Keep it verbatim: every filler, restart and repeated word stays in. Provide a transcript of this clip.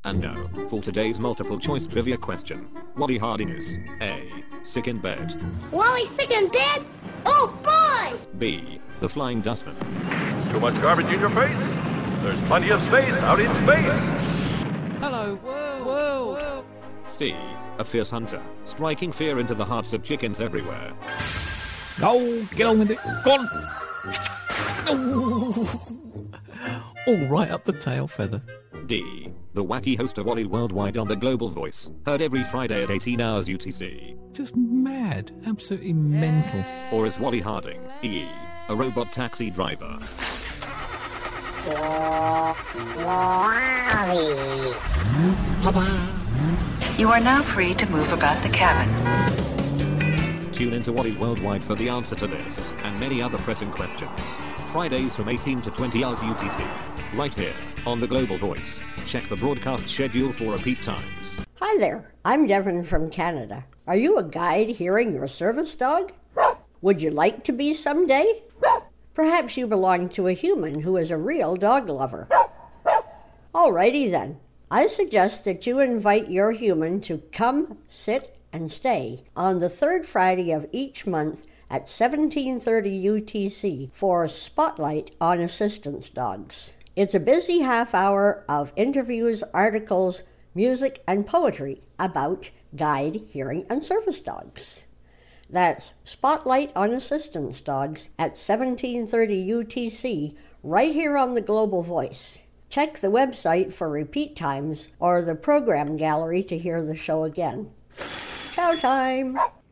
And now, for today's multiple choice trivia question. Wally Harding is A. Sick in bed. Wally sick in bed? Oh boy! B. The Flying Dustman. Too much garbage in your face? There's plenty of space out in space. Hello, world, world. C. A fierce hunter, striking fear into the hearts of chickens everywhere. Go, get on with it. Go on. All right up the tail feather. D. The wacky host of Wally Worldwide on the Global Voice, heard every Friday at eighteen hours U T C. Just mad, absolutely mental. Or is Wally Harding, E. A robot taxi driver? You are now free to move about the cabin. Tune into Wally Worldwide for the answer to this and many other pressing questions. Fridays from eighteen to twenty hours U T C. Right here on the Global Voice. Check the broadcast schedule for repeat times. Hi there, I'm Devon from Canada. Are you a guide hearing your service dog? Would you like to be someday? Perhaps you belong to a human who is a real dog lover. Alrighty then. I suggest that you invite your human to come, sit, and stay on the third Friday of each month at seventeen thirty U T C for Spotlight on Assistance Dogs. It's a busy half hour of interviews, articles, music, and poetry about guide, hearing, and service dogs. That's Spotlight on Assistance Dogs at seventeen thirty U T C right here on the Global Voice. Check the website for repeat times or the program gallery to hear the show again. Chow time!